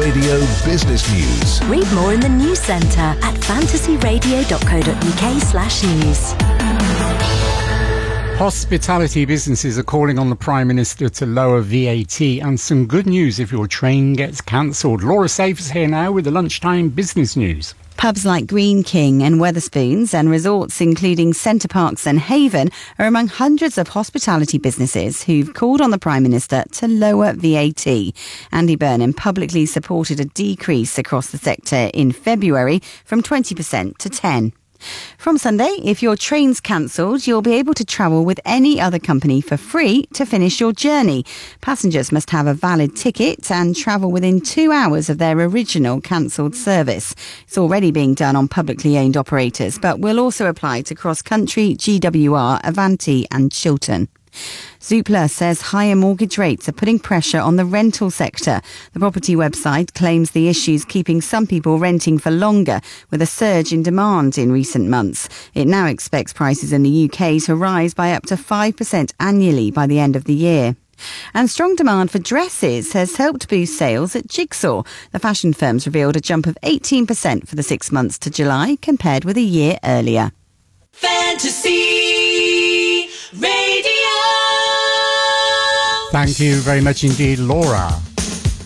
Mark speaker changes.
Speaker 1: Radio Business News.
Speaker 2: Read more in the news centre at fantasyradio.co.uk/news.
Speaker 3: Hospitality businesses are calling on the Prime Minister to lower VAT, and some good news if your train gets cancelled. Laura Safe is here now with the lunchtime business news.
Speaker 4: Pubs like Green King and Wetherspoons and resorts including Centre Parks and Haven are among hundreds of hospitality businesses who've called on the Prime Minister to lower VAT. Andy Burnham publicly supported a decrease across the sector in February from 20% to 10%. From Sunday, if your train's cancelled, you'll be able to travel with any other company for free to finish your journey. Passengers must have a valid ticket and travel within 2 hours of their original cancelled service. It's already being done on publicly owned operators, but will also apply to Cross Country, GWR, Avanti and Chiltern. Zoopla says higher mortgage rates are putting pressure on the rental sector. The property website claims the issue's keeping some people renting for longer, with a surge in demand in recent months. It now expects prices in the UK to rise by up to 5% annually by the end of the year. And strong demand for dresses has helped boost sales at Jigsaw. The fashion firm's revealed a jump of 18% for the 6 months to July compared with a year earlier.
Speaker 5: Fantasy Radio.
Speaker 3: Thank you very much indeed, Laura.